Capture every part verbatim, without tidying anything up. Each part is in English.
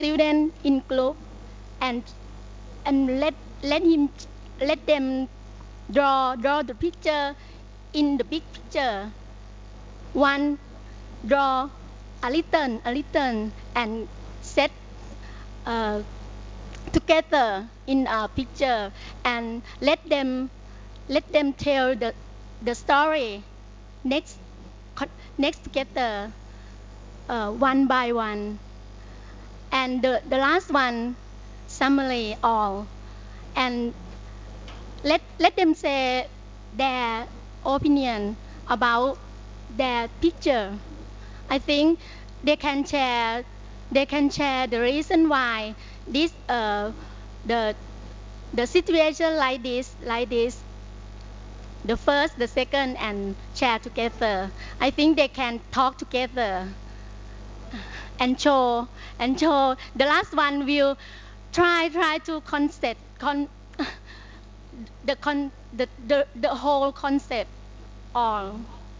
student in group and and let let him let them draw draw the picture in the big picture. One draw a little a little and set uh, together in a picture and let them let them tell the the story next next together uh, one by one, and the, the last one summary all, and let let them say their opinion about their picture. I think they can share they can share the reason why this uh, the the situation like this like this the first the second and share together. I think they can talk together and show and show the last one will try try to concept con the con the, the the whole concept all.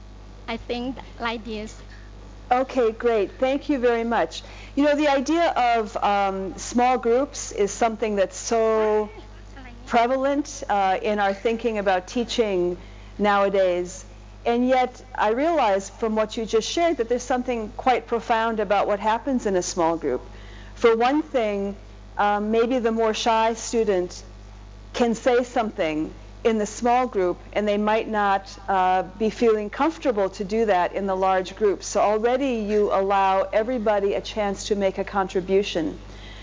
I think like this. Okay, great. Thank you very much. You know, the idea of um, small groups is something that's so prevalent uh, in our thinking about teaching nowadays. And yet, I realize from what you just shared that there's something quite profound about what happens in a small group. For one thing, um, maybe the more shy student can say something in the small group, and they might not uh, be feeling comfortable to do that in the large group. So already you allow everybody a chance to make a contribution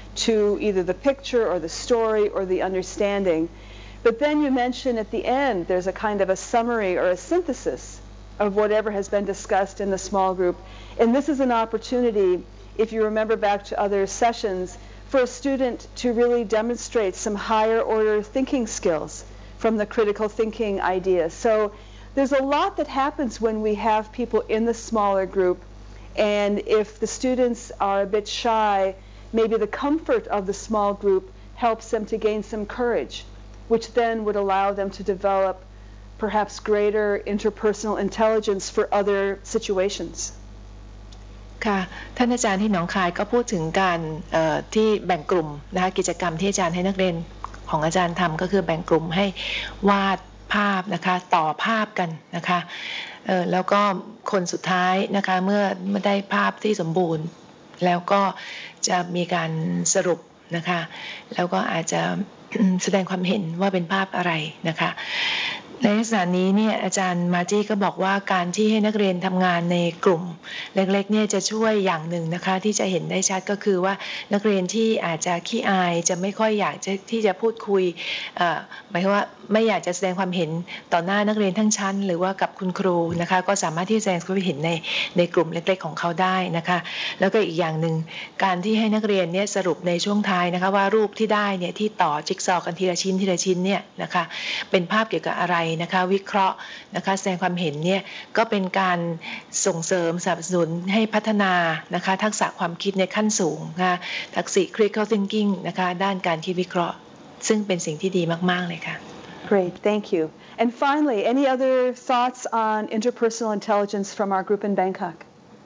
to either the picture or the story or the understanding. But then you mention at the end there's a kind of a summary or a synthesis of whatever has been discussed in the small group. And this is an opportunity, if you remember back to other sessions, for a student to really demonstrate some higher order thinking skills from the critical thinking idea. So there's a lot that happens when we have people in the smaller group, and if the students are a bit shy, maybe the comfort of the small group helps them to gain some courage, which then would allow them to develop perhaps greater interpersonal intelligence for other situations. ค่ะท่านอาจารย์ที่หนองคายก็พูดถึงการที่แบ่งกลุ่มนะคะกิจกรรมที่อาจารย์ให้นักเรียนของอาจารย์ทำก็คือแบ่งกลุ่มให้วาดภาพนะคะต่อภาพกันนะคะแล้วก็คนสุดท้ายนะคะเมื่อไม่ได้ภาพที่สมบูรณ์แล้วก็จะมีการสรุปนะคะแล้วก็อาจจะแสดงความเห็นว่าเป็นภาพอะไรนะคะในลักษณะนี้เนี่ยอาจารย์มาจี้ก็บอกว่าการที่ให้นักเรียนทำงานในกลุ่มเล็กๆเนี่ยจะช่วยอย่างหนึ่งนะคะที่จะเห็นได้ชัดก็คือว่านักเรียนที่อาจจะขี้อายจะไม่ค่อยอยากจะที่จะพูดคุยหมายความว่าไม่อยากจะแสดงความเห็นต่อหน้านักเรียนทั้งชั้นหรือว่ากับคุณครูนะคะก็สามารถที่จะแสดงความเห็นในในกลุ่มเล็กๆของเขาได้นะคะแล้วก็อีกอย่างหนึ่งการที่ให้นักเรียนเนี่ยสรุปในช่วงท้ายนะคะว่ารูปที่ได้เนี่ยที่ต่อจิ๊กซอว์กันทีละชิ้นทีละชิ้นเนี่ยนะคะเป็นภาพเกี่ยวกับอะไรนะคะวิเคราะห์นะคะแสดงความเห็นเนี่ยก็เป็นการส่งเสริมสนับสนุนให้พัฒนานะคะทักษะความคิดในขั้นสูงนะคะทักษะ critical thinking นะคะด้านการคิดวิเคราะห์ซึ่งเป็นสิ่งที่ดีมากๆเลยค่ะ Great, thank you. And finally, any other thoughts on interpersonal intelligence from our group in Bangkok?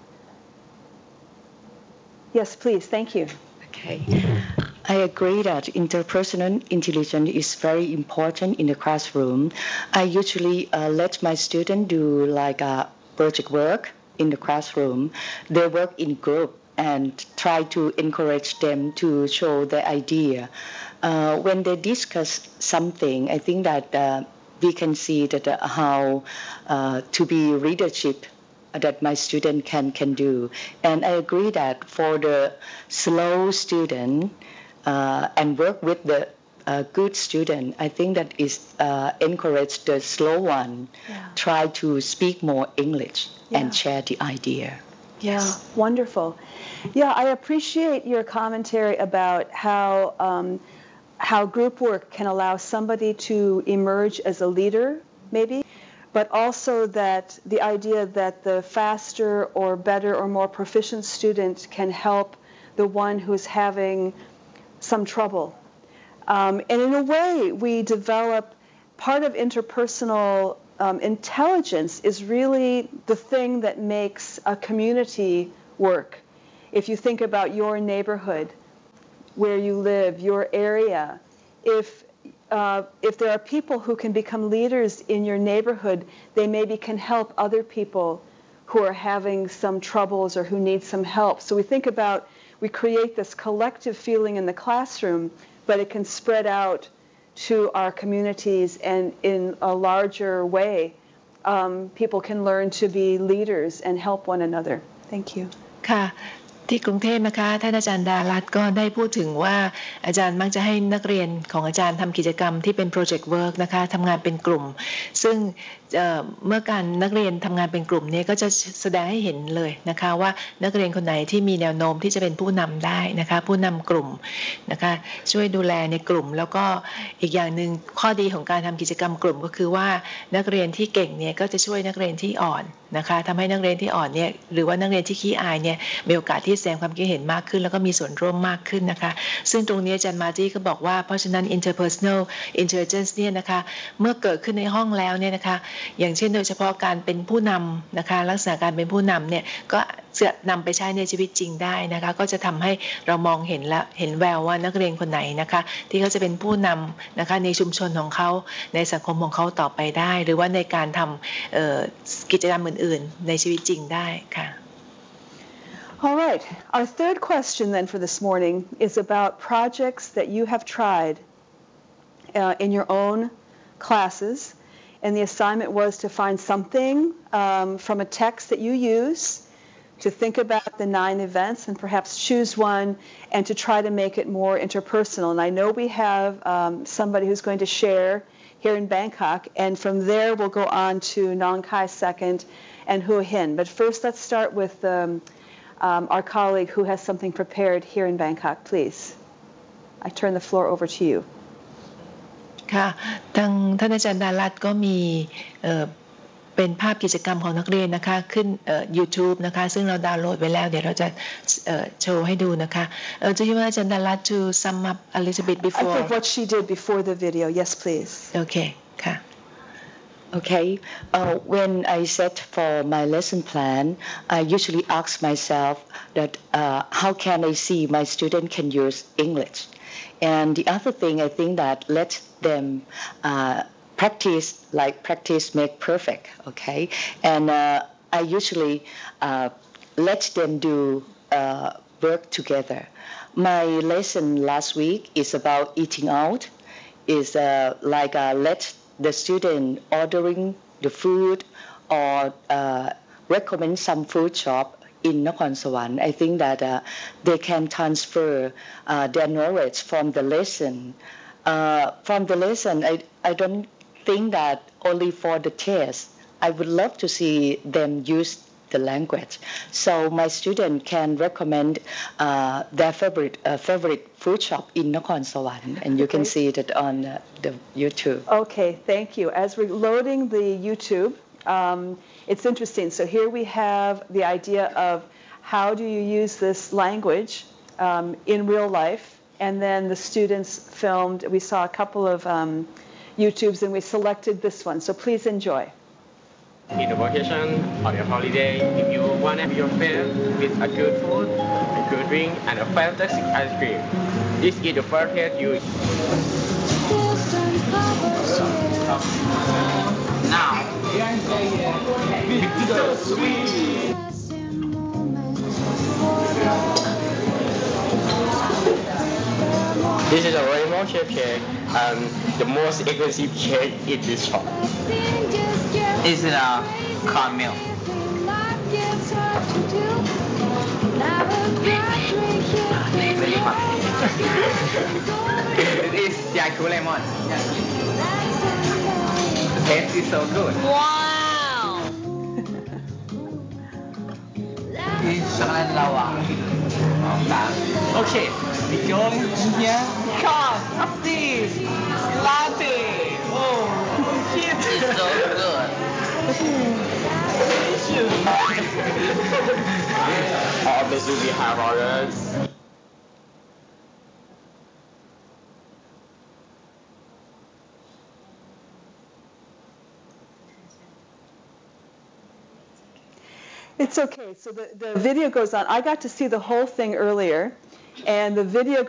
Yes, please. Thank you. Okay. I agree that interpersonal intelligence is very important in the classroom. I usually uh, let my students do like a project work in the classroom. They work in group and try to encourage them to show their idea. Uh, when they discuss something, I think that uh, we can see that uh, how uh, to be leadership that my student can, can do. And I agree that for the slow student uh, and work with the uh, good student, I think that is uh, encourage the slow one, yeah. Try to speak more English yeah. and share the idea. Yeah, yes. Wonderful. Yeah, I appreciate your commentary about how um, how group work can allow somebody to emerge as a leader, maybe, but also that the idea that the faster or better or more proficient student can help the one who's having some trouble. Um, and in a way, we develop part of interpersonal um, intelligence is really the thing that makes a community work. If you think about your neighborhood, where you live, your area. If uh, if there are people who can become leaders in your neighborhood, they maybe can help other people who are having some troubles or who need some help. So we think about, we create this collective feeling in the classroom, but it can spread out to our communities, and in a larger way, um, people can learn to be leaders and help one another. Thank you. ค่ะที่กรุงเทพนะคะท่านอาจารย์ดารัตน์ก็ได้พูดถึงว่าอาจารย์มักจะให้นักเรียนของอาจารย์ทำกิจกรรมที่เป็นโปรเจกต์เวิร์กนะคะทำงานเป็นกลุ่มซึ่งเมื่อการนักเรียนทำงานเป็นกลุ่มนี้ก็จะแสดงให้เห็นเลยนะคะว่านักเรียนคนไหนที่มีแนวโน้มที่จะเป็นผู้นำได้นะคะผู้นำกลุ่มนะคะช่วยดูแลในกลุ่มแล้วก็อีกอย่างหนึ่งข้อดีของการทำกิจกรรมกลุ่มก็คือว่านักเรียนที่เก่งเนี่ยก็จะช่วยนักเรียนที่อ่อนนะคะทำให้นักเรียนที่อ่อนเนี่ยหรือว่านักเรียนที่ขี้อายเนี่ยมีโอกาสที่แสดงความคิดเห็นมากขึ้นแล้วก็มีส่วนร่วมมากขึ้นนะคะซึ่งตรงนี้อาจารย์มาจี้ก็บอกว่าเพราะฉะนั้น interpersonal intelligence เนี่ยนะคะเมื่อเกิดขึ้นในห้องแล้วเนี่ยนะคะอย่างเช่นโดยเฉพาะการเป็นผู้นำนะคะลักษณะการเป็นผู้นำเนี่ยก็จะนำไปใช้ในชีวิตจริงได้นะคะก็จะทำให้เรามองเห็นและเห็นแววว่านักเรียนคนไหนนะคะที่เขาจะเป็นผู้นำนะคะในชุมชนของเขาในสังคมของเขาต่อไปได้หรือว่าในการทำกิจกรรมอื่นๆในชีวิตจริงได้ค่ะ All right. Our third question then for this morning is about projects that you have tried uh, in your own classes. And the assignment was to find something um, from a text that you use, to think about the nine events and perhaps choose one, and to try to make it more interpersonal. And I know we have um, somebody who's going to share here in Bangkok, and from there we'll go on to Nong Khai second and Hua Hin. But first let's start with um, um, our colleague who has something prepared here in Bangkok, please. I turn the floor over to you. ค่ะทางท่านอาจารย์ดารัตน์ก็มีเป็นภาพกิจกรรมของนักเรียนนะคะขึ้น YouTube นะคะซึ่งเราดาวน์โหลดไว้แล้วเดี๋ยวเราจะโชว์ให้ดูนะคะ Do you want อาจารย์ดารัตน์ to sum up a little bit before I think what she did before the video. Yes, please. Okay ค่ะ Okay, uh, when I set for my lesson plan, I usually ask myself that uh, how can I see my student can use English. And the other thing, I think that let them uh, practice, like practice make perfect, okay? And uh, I usually uh, let them do uh, work together. My lesson last week is about eating out. Is uh, like uh, let the student ordering the food or uh, recommend some food shop in Nakhon Sawan. I think that uh, they can transfer uh, their knowledge from the lesson. Uh, from the lesson, I, I don't think that only for the test. I would love to see them use the language. So my student can recommend uh, their favorite uh, favorite food shop in Nakhon Sawan, and you okay. can see it on uh, the YouTube. Okay, thank you. As we're loading the YouTube, um, it's interesting. So here we have the idea of how do you use this language um, in real life, and then the students filmed. We saw a couple of um, YouTubes, and we selected this one. So please enjoy. In the vacation or your holiday, if you want to have your friends with a good food, a good drink, and a fantastic ice cream, this is the perfect use. Now, so sweet. This is a rainbow shape cake, um, the most expensive cake in this shop. Is it a corn milk? Very hot. It is Yaku lemon. The taste is so good. Wow! Chocolate lava. Okay, we go in here. Come, what's this? Latte. Oh, shit. It's so good. Obviously, we have ours. It's okay. So the, the video goes on. I got to see the whole thing earlier, and the video